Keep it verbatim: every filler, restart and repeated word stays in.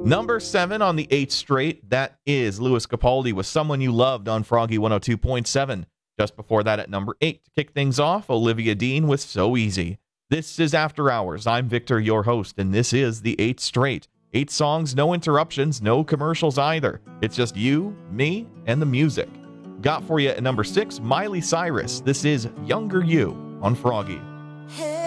Number seven on the eighth straight, that is Louis Capaldi with Someone You Loved on Froggy one oh two point seven. Just before that at number eight, to kick things off, Olivia Dean with So Easy. This is After Hours. I'm Victor, your host, and this is the eighth straight. Eight songs, no interruptions, no commercials either. It's just you, me, and the music. Got for you at number six, Miley Cyrus. This is Younger You on Froggy.